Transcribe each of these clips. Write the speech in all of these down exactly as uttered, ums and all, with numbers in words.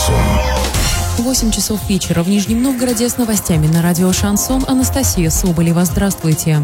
Шансон. восемь часов вечера в Нижнем Новгороде с новостями на радио «Шансон». Анастасия Соболева. Здравствуйте.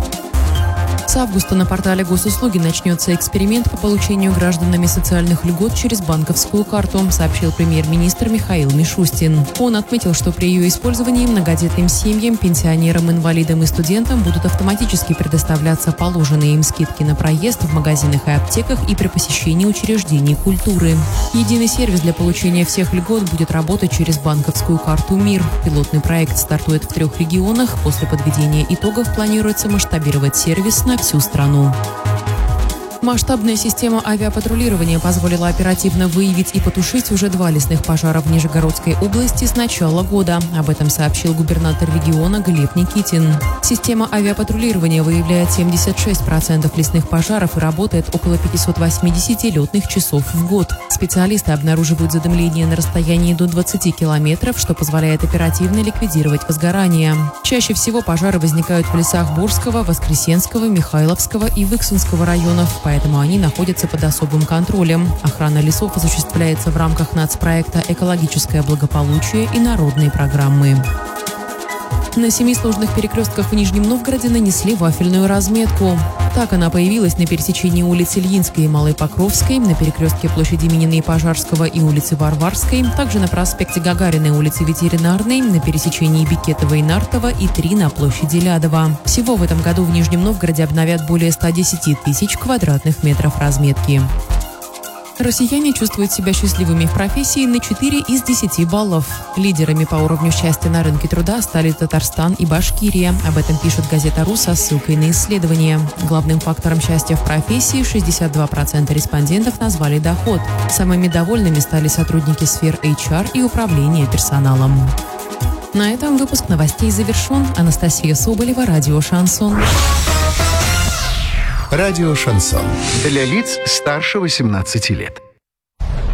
С августа на портале госуслуги начнется эксперимент по получению гражданами социальных льгот через банковскую карту, сообщил премьер-министр Михаил Мишустин. Он отметил, что при ее использовании многодетным семьям, пенсионерам, инвалидам и студентам будут автоматически предоставляться положенные им скидки на проезд в магазинах и аптеках и при посещении учреждений культуры. Единый сервис для получения всех льгот будет работать через банковскую карту «Мир». Пилотный проект стартует в трех регионах. После подведения итогов планируется масштабировать сервис на всю страну. Масштабная система авиапатрулирования позволила оперативно выявить и потушить уже два лесных пожара в Нижегородской области с начала года. Об этом сообщил губернатор региона Глеб Никитин. Система авиапатрулирования выявляет семьдесят шесть процентов лесных пожаров и работает около пятьсот восемьдесят летных часов в год. Специалисты обнаруживают задымление на расстоянии до двадцати километров, что позволяет оперативно ликвидировать возгорание. Чаще всего пожары возникают в лесах Борского, Воскресенского, Михайловского и Выксунского районов, поэтому они находятся под особым контролем. Охрана лесов осуществляется в рамках нацпроекта «Экологическое благополучие» и народной программы. На семи сложных перекрестках в Нижнем Новгороде нанесли вафельную разметку. Так она появилась на пересечении улиц Ильинской и Малой Покровской, на перекрестке площади Минина и Пожарского и улицы Варварской, также на проспекте Гагарина и улице Ветеринарной, на пересечении Бикетова и Нартова и три на площади Лядова. Всего в этом году в Нижнем Новгороде обновят более ста десяти тысяч квадратных метров разметки. Россияне чувствуют себя счастливыми в профессии на четыре из десяти баллов. Лидерами по уровню счастья на рынке труда стали Татарстан и Башкирия. Об этом пишет газета «Ру» со ссылкой на исследование. Главным фактором счастья в профессии шестьдесят два процента респондентов назвали доход. Самыми довольными стали сотрудники сфер эйч ар и управления персоналом. На этом выпуск новостей завершен. Анастасия Соболева, радио «Шансон». Радио «Шансон». Для лиц старше восемнадцати лет.